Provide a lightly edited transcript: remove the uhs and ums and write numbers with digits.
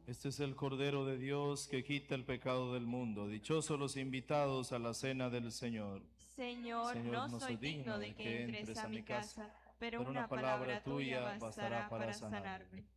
Este es el Cordero de Dios que quita el pecado del mundo. Dichosos los invitados a la cena del Señor. Señor, Señor, no no soy soy digno digno de de que que entres entres a a mi mi casa, casa, pero pero una una palabra palabra tuya tuya bastará bastará para para sanarme. sanarme.